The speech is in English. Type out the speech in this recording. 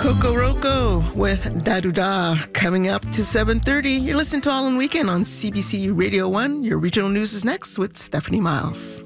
Roko with Daduda coming up to 7:30. You're listening to All in Weekend on CBC Radio 1. Your regional news is next with Stephanie Miles.